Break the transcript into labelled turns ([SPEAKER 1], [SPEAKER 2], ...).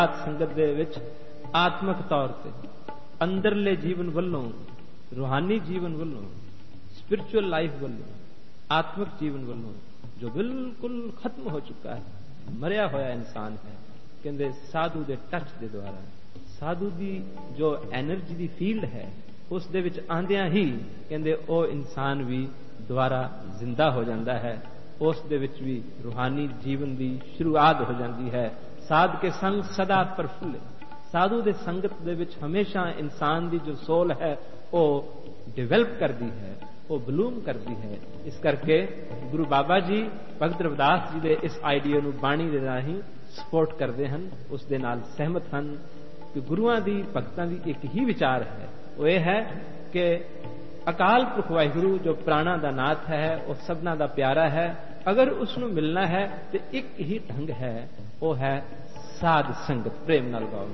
[SPEAKER 1] ਸੰਗਤ ਦੇ ਵਿੱਚ ਆਤਮਿਕ ਤੌਰ ਤੇ ਅੰਦਰਲੇ ਜੀਵਨ ਵੱਲੋਂ, ਰੂਹਾਨੀ ਜੀਵਨ ਵੱਲੋਂ, ਸਪਿਰਚੁਅਲ ਲਾਈਫ ਵੱਲੋਂ, ਆਤਮਿਕ ਜੀਵਨ ਵੱਲੋਂ ਜੋ ਬਿਲਕੁਲ ਖਤਮ ਹੋ ਚੁੱਕਾ ਹੈ, ਮਰਿਆ ਹੋਇਆ ਇਨਸਾਨ ਹੈ, ਕਹਿੰਦੇ ਸਾਧੂ ਦੇ ਟੱਚ ਦੇ ਦੁਆਰਾ, ਸਾਧੂ ਦੀ ਜੋ ਐਨਰਜੀ ਦੀ ਫੀਲਡ ਹੈ ਉਸ ਦੇ ਵਿੱਚ ਆਂਦਿਆਂ ਹੀ ਕਹਿੰਦੇ ਉਹ ਇਨਸਾਨ ਵੀ ਦੁਬਾਰਾ ਜ਼ਿੰਦਾ ਹੋ ਜਾਂਦਾ ਹੈ। ਉਸ ਦੇ ਵਿੱਚ ਵੀ ਰੂਹਾਨੀ ਜੀਵਨ ਦੀ ਸ਼ੁਰੂਆਤ ਹੋ ਜਾਂਦੀ ਹੈ। ਸਾਧ ਕੇ ਸੰਗ ਸਦਾ ਪ੍ਰਫੁੱਲ, ਸਾਧੂ ਦੇ ਸੰਗਤ ਦੇ ਵਿੱਚ ਹਮੇਸ਼ਾ ਇਨਸਾਨ ਦੀ ਜੋ ਸੋਲ ਹੈ ਉਹ ਡਿਵੈਲਪ ਕਰਦੀ ਹੈ, ਉਹ ਬਲੂਮ ਕਰਦੀ ਹੈ। ਇਸ ਕਰਕੇ ਗੁਰੂ ਬਾਬਾ ਜੀ ਭਗਤ ਰਵਿਦਾਸ ਜੀ ਦੇ ਇਸ ਆਈਡੀਆ ਨੂੰ ਬਾਣੀ ਦੇ ਰਾਹੀਂ ਸਪੋਰਟ ਕਰਦੇ ਹਨ, ਉਸ ਦੇ ਨਾਲ ਸਹਿਮਤ ਹਨ ਕਿ ਗੁਰੂਆਂ ਦੀ ਭਗਤਾਂ ਦੀ ਇੱਕ ਹੀ ਵਿਚਾਰ ਹੈ, ਉਹ ਇਹ ਹੈ ਕਿ ਅਕਾਲ ਪੁਰਖ ਵਾਹਿਗੁਰੂ ਜੋ ਪ੍ਰਾਣਾ ਦਾ ਨਾਥ ਹੈ, ਉਹ ਸਭਨਾਂ ਦਾ ਪਿਆਰਾ ਹੈ। ਅਗਰ ਉਸ ਨੂੰ ਮਿਲਣਾ ਹੈ ਤੇ ਇੱਕ ਹੀ ਢੰਗ ਹੈ, ਉਹ ਹੈ ਸਾਧ ਸੰਗਤ। ਪ੍ਰੇਮ ਨਾਲ ਗਾਓ।